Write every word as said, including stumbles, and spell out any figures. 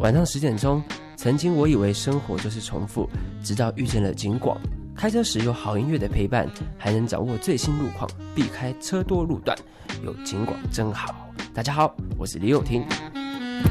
晚上十点钟，曾经我以为生活就是重复，直到遇见了警广。开车时有好音乐的陪伴，还能掌握最新路况，避开车多路段，有警广真好。大家好，我是李永廷。